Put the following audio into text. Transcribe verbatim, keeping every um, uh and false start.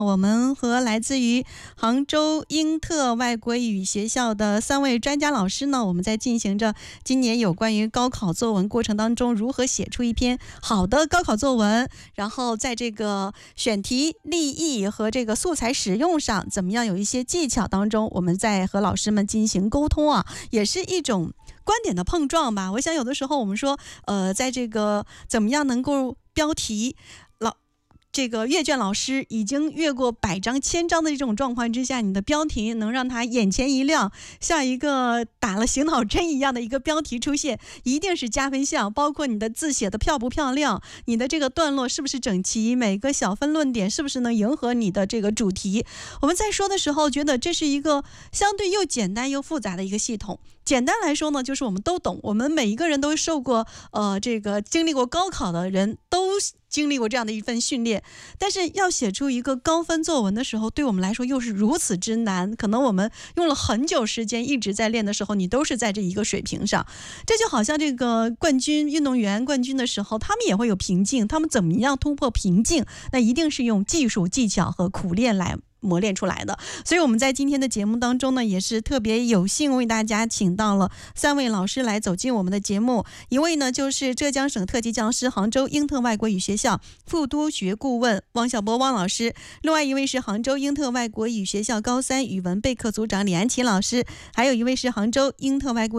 我们和来自于杭州英特外国语学校的三位专家老师呢，我们在进行着今年有关于高考作文过程当中如何写出一篇好的高考作文，然后在这个选题立意和这个素材使用上怎么样有一些技巧当中，我们在和老师们进行沟通啊，也是一种观点的碰撞吧。我想有的时候我们说呃，在这个怎么样能够标题老这个阅卷老师已经越过百张千张的这种状况之下，你的标题能让他眼前一亮，像一个打了醒脑针一样的一个标题出现，一定是加分项。包括你的字写的漂不漂亮，你的这个段落是不是整齐，每个小分论点是不是能迎合你的这个主题。我们在说的时候觉得这是一个相对又简单又复杂的一个系统。简单来说呢，就是我们都懂，我们每一个人都受过呃这个经历过高考的人都经历过这样的一份训练，但是要写出一个高分作文的时候，对我们来说又是如此之难。可能我们用了很久时间一直在练的时候，你都是在这一个水平上。这就好像这个冠军运动员冠军的时候，他们也会有瓶颈，他们怎么样突破瓶颈，那一定是用技术技巧和苦练来磨练出来的。所以我们在今天的节目当中呢，也是特别有幸为大家请到了三位老师来走进我们的节目。一位呢就是浙江省特级教师、杭州英特外国语学校副督学顾问汪晓波汪老师，另外一位是杭州英特外国语学校高三语文备课组长李安琪老师，还有一位是杭州英特外国